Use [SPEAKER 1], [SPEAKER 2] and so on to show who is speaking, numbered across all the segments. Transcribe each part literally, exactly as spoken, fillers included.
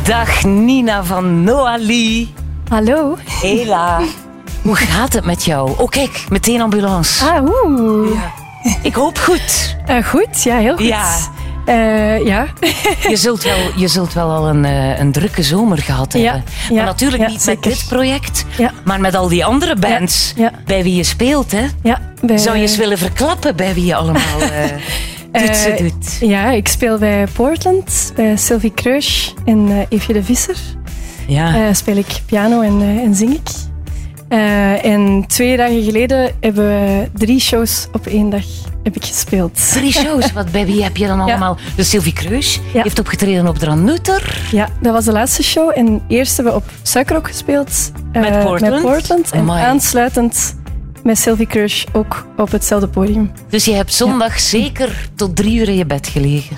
[SPEAKER 1] Dag Nina van Noali.
[SPEAKER 2] Hallo.
[SPEAKER 1] Hela. Hoe gaat het met jou? Oh kijk, meteen ambulance.
[SPEAKER 2] Ah, oeh.
[SPEAKER 1] Ja. Ik hoop goed.
[SPEAKER 2] Uh, goed, ja, heel goed.
[SPEAKER 1] Ja.
[SPEAKER 2] Uh, ja.
[SPEAKER 1] Je zult wel, je zult wel al een, uh, een drukke zomer gehad hebben.
[SPEAKER 2] Ja,
[SPEAKER 1] maar
[SPEAKER 2] ja,
[SPEAKER 1] natuurlijk
[SPEAKER 2] ja,
[SPEAKER 1] niet
[SPEAKER 2] zeker.
[SPEAKER 1] met dit project,
[SPEAKER 2] Ja.
[SPEAKER 1] maar met al die andere bands
[SPEAKER 2] Ja, ja.
[SPEAKER 1] bij wie je speelt. Hè?
[SPEAKER 2] Ja, bij,
[SPEAKER 1] Zou je eens willen verklappen bij wie je allemaal uh, doet ze
[SPEAKER 2] uh,
[SPEAKER 1] doet?
[SPEAKER 2] Ja, ik speel bij Portland, bij Sylvie Kreusch en uh, Eefje de Visser.
[SPEAKER 1] Ja.
[SPEAKER 2] Uh, speel ik piano en, uh, en zing ik. Uh, en twee dagen geleden hebben we drie shows op één dag heb ik gespeeld.
[SPEAKER 1] Drie shows, wat bij wie heb je dan
[SPEAKER 2] Ja.
[SPEAKER 1] allemaal? Dus Sylvie Kreusch
[SPEAKER 2] Ja.
[SPEAKER 1] heeft opgetreden op Dranouter.
[SPEAKER 2] Ja, dat was de laatste show. En eerst hebben we op Suikerrok gespeeld. uh,
[SPEAKER 1] Met Portland?
[SPEAKER 2] Met Portland. En
[SPEAKER 1] Amai.
[SPEAKER 2] aansluitend met Sylvie Kreusch ook op hetzelfde podium.
[SPEAKER 1] Dus je hebt zondag zeker tot drie uur in je bed gelegen.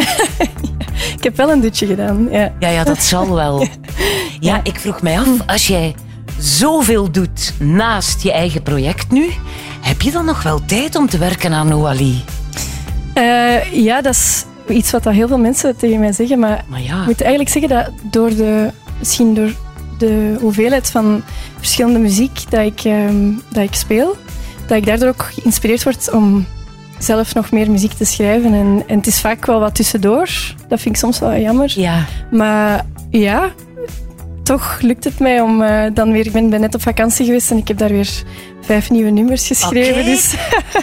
[SPEAKER 2] Ik heb wel een dutje gedaan. Ja.
[SPEAKER 1] Ja, ja, dat zal wel. Ja, ik vroeg mij af, als jij zoveel doet naast je eigen project nu, heb je dan nog wel tijd om te werken aan Noali?
[SPEAKER 2] Uh, ja, dat is iets wat dat heel veel mensen tegen mij zeggen. Maar,
[SPEAKER 1] Maar ja.
[SPEAKER 2] ik moet eigenlijk zeggen dat door de, misschien door de hoeveelheid van verschillende muziek dat ik, um, dat ik speel, dat ik daardoor ook geïnspireerd word om zelf nog meer muziek te schrijven. En, en het is vaak wel wat tussendoor. Dat vind ik soms wel jammer.
[SPEAKER 1] Ja.
[SPEAKER 2] Maar ja, toch lukt het mij om uh, dan weer... Ik ben, ben net op vakantie geweest en ik heb daar weer vijf nieuwe nummers geschreven.
[SPEAKER 1] Oké.
[SPEAKER 2] Dus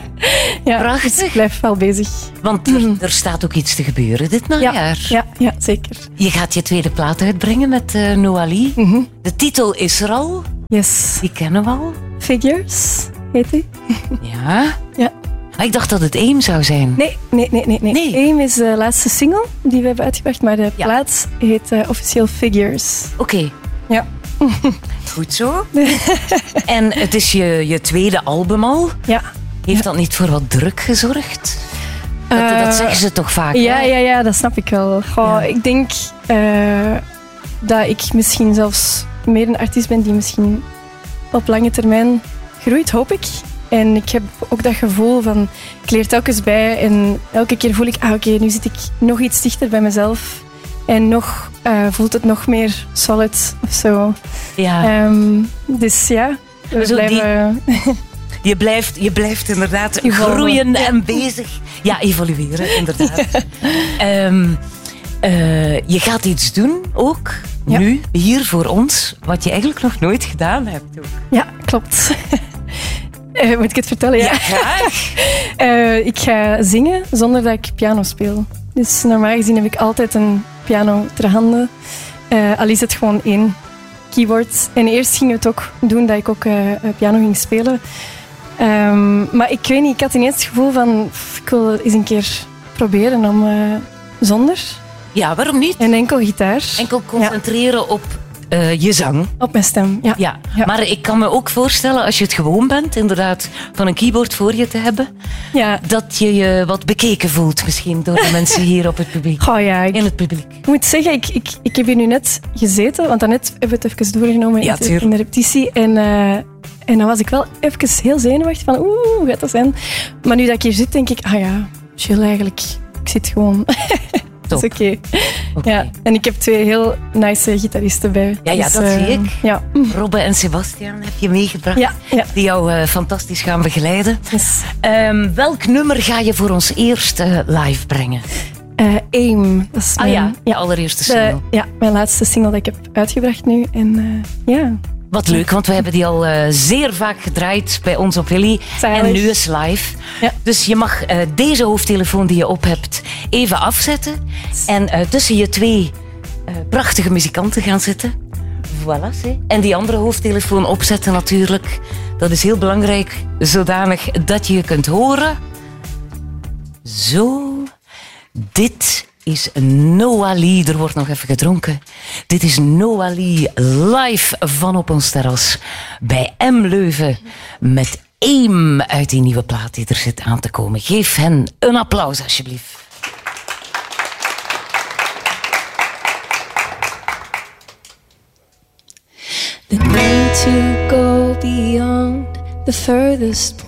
[SPEAKER 2] ja,
[SPEAKER 1] Prachtig.
[SPEAKER 2] dus ik blijf wel bezig.
[SPEAKER 1] Want er, er staat ook iets te gebeuren dit najaar.
[SPEAKER 2] Ja, ja, ja, zeker.
[SPEAKER 1] Je gaat je tweede plaat uitbrengen met uh, Noali.
[SPEAKER 2] Mm-hmm.
[SPEAKER 1] De titel is er al.
[SPEAKER 2] Yes.
[SPEAKER 1] Die kennen we al.
[SPEAKER 2] Figures heet die.
[SPEAKER 1] Ja.
[SPEAKER 2] Ja.
[SPEAKER 1] Maar ik dacht dat het Aim zou zijn.
[SPEAKER 2] Nee, nee, nee, nee. nee.
[SPEAKER 1] Nee.
[SPEAKER 2] Aim is de laatste single die we hebben uitgebracht, maar de
[SPEAKER 1] Ja.
[SPEAKER 2] plaat heet uh, officieel Figures.
[SPEAKER 1] Oké. Okay.
[SPEAKER 2] Ja.
[SPEAKER 1] Goed zo. En het is je, je tweede album al.
[SPEAKER 2] Ja.
[SPEAKER 1] Heeft dat niet voor wat druk gezorgd? Dat,
[SPEAKER 2] Uh,
[SPEAKER 1] dat zeggen ze toch vaak?
[SPEAKER 2] Ja,
[SPEAKER 1] hè?
[SPEAKER 2] ja, ja, dat snap ik wel. Goh,
[SPEAKER 1] Ja.
[SPEAKER 2] Ik denk uh, dat ik misschien zelfs meer een artiest ben die misschien op lange termijn groeit, hoop ik. En ik heb ook dat gevoel van, ik leer telkens bij en elke keer voel ik, ah oké, okay, nu zit ik nog iets dichter bij mezelf. En nog uh, voelt het nog meer solid of zo.
[SPEAKER 1] Ja.
[SPEAKER 2] Um, dus ja, we
[SPEAKER 1] Zo
[SPEAKER 2] blijven...
[SPEAKER 1] Die... Je blijft, je blijft inderdaad
[SPEAKER 2] Evolven.
[SPEAKER 1] groeien en bezig. Ja, evolueren, inderdaad. um, uh, je gaat iets doen ook,
[SPEAKER 2] Ja.
[SPEAKER 1] nu, hier voor ons, wat je eigenlijk nog nooit gedaan hebt. Ook.
[SPEAKER 2] Ja, klopt. uh, moet ik het vertellen? Ja,
[SPEAKER 1] Ja, graag.
[SPEAKER 2] uh, ik ga zingen zonder dat ik piano speel. Dus normaal gezien heb ik altijd een piano ter handen. Uh, al is het gewoon één keyboard. En eerst gingen we het ook doen dat ik ook uh, piano ging spelen. Um, maar ik weet niet, ik had ineens het gevoel van, pff, ik wil eens een keer proberen om uh, zonder.
[SPEAKER 1] Ja, waarom niet?
[SPEAKER 2] En enkel gitaar.
[SPEAKER 1] Enkel concentreren ja. op uh, je zang.
[SPEAKER 2] Op mijn stem, ja.
[SPEAKER 1] Ja.
[SPEAKER 2] ja.
[SPEAKER 1] Maar ik kan me ook voorstellen, als je het gewoon bent, inderdaad, van een keyboard voor je te hebben,
[SPEAKER 2] ja.
[SPEAKER 1] dat je je wat bekeken voelt misschien door de mensen hier op het publiek.
[SPEAKER 2] Goh, ja, ik,
[SPEAKER 1] In het publiek.
[SPEAKER 2] Ik moet zeggen, ik, ik, ik heb hier nu net gezeten, want daarnet hebben we het even doorgenomen
[SPEAKER 1] Ja,
[SPEAKER 2] in, de, in de repetitie. En, uh, en dan was ik wel even heel zenuwachtig van, oeh, hoe gaat dat zijn? Maar nu dat ik hier zit, denk ik, ah ja, chill eigenlijk. Ik zit gewoon... Dat is oké. Okay.
[SPEAKER 1] Okay.
[SPEAKER 2] Ja, en ik heb twee heel nice gitaristen bij.
[SPEAKER 1] Ja, ja
[SPEAKER 2] dus,
[SPEAKER 1] dat
[SPEAKER 2] uh,
[SPEAKER 1] zie ik.
[SPEAKER 2] Ja.
[SPEAKER 1] Robbe en Sebastian heb je meegebracht.
[SPEAKER 2] Ja, ja.
[SPEAKER 1] Die jou uh, fantastisch gaan begeleiden.
[SPEAKER 2] Yes.
[SPEAKER 1] Um, welk nummer ga je voor ons eerst uh, live brengen?
[SPEAKER 2] Uh, Aim. Dat is mijn,
[SPEAKER 1] ah ja,
[SPEAKER 2] ja,
[SPEAKER 1] de allereerste single.
[SPEAKER 2] De, ja, mijn laatste single dat ik heb uitgebracht nu. En uh, ja...
[SPEAKER 1] Wat leuk, want we hebben die al uh, zeer vaak gedraaid bij ons op Willy.
[SPEAKER 2] Zalig.
[SPEAKER 1] En nu is live. Ja. Dus je mag uh, deze hoofdtelefoon die je op hebt even afzetten. En uh, tussen je twee uh, prachtige muzikanten gaan zitten. Voilà, see. En die andere hoofdtelefoon opzetten natuurlijk. Dat is heel belangrijk, zodanig dat je je kunt horen. Zo. Dit is Noali. Er wordt nog even gedronken. Dit is Noali live van op ons terras bij M Leuven met Aim uit die nieuwe plaat die er zit aan te komen. Geef hen een applaus alsjeblieft.
[SPEAKER 3] The need to go beyond the furthest point.